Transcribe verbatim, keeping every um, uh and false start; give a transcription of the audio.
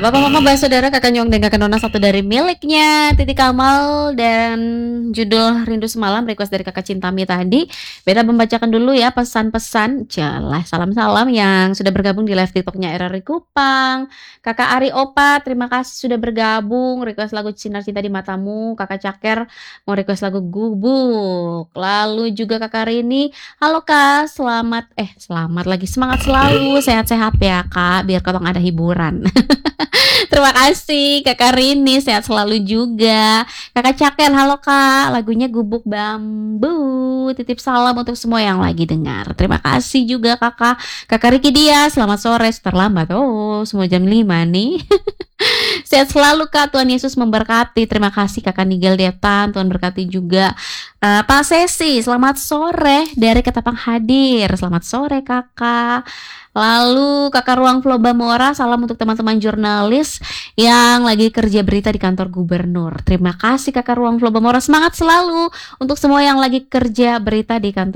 Bapak Mama Mbak Saudara Kakak Nyong dan Kakak Nona satu dari miliknya Titi Kamal dan judul Rindu Semalam request dari Kakak Cintami tadi. Beta membacakan dulu ya pesan-pesan. Jalah salam-salam yang sudah bergabung di live TikToknya R R I Kupang. Kakak Ari Opa terima kasih sudah bergabung. Request lagu Sinar Cinta di Matamu. Kakak Caker mau request lagu Gubuk. Lalu juga Kakak Rini, halo Kak, selamat eh selamat lagi semangat selalu, sehat-sehat ya Kak, biar ketong ada hiburan. Terima kasih Kakak Rini, sehat selalu juga. Kakak Caker, halo Kak, lagunya Gubuk Bambu. Titip salam untuk semua yang lagi dengar. Terima kasih juga Kakak. Kakak Riki Dia, selamat sore, terlambat. Oh, semua jam lima nih. Sehat selalu Kak, Tuhan Yesus memberkati. Terima kasih Kakak Nigel Detan, Tuhan berkati juga. uh, Pak Sesi, selamat sore dari Ketapang hadir. Selamat sore Kakak. Lalu Kakak Ruang Flow Bamora, salam untuk teman-teman jurnalis yang lagi kerja berita di kantor gubernur. Terima kasih Kakak Ruang Flow Bamora, semangat selalu untuk semua yang lagi kerja berita di kantor